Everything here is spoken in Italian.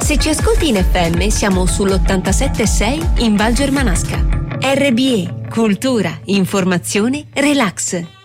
Se ci ascolti in FM siamo sull'87.6 in Val Germanasca. RBE, cultura, informazione, relax.